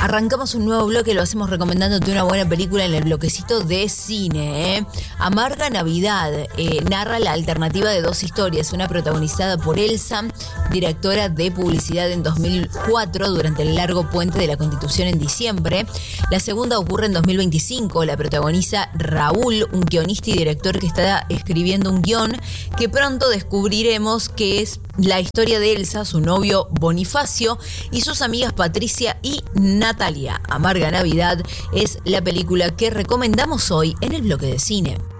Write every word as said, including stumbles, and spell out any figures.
Arrancamos un nuevo bloque, lo hacemos recomendándote una buena película en el bloquecito de cine. ¿eh? Amarga Navidad eh, narra la alternativa de dos historias, una protagonizada por Elsa, directora de publicidad en dos mil cuatro durante el largo puente de la Constitución en diciembre. La segunda ocurre en dos mil veinticinco, la protagoniza Raúl, un guionista y director que está escribiendo un guión que pronto descubriremos que es la historia de Elsa, su novio Bonifacio y sus amigas Patricia y Natalia. Amarga Navidad es la película que recomendamos hoy en el bloque de cine.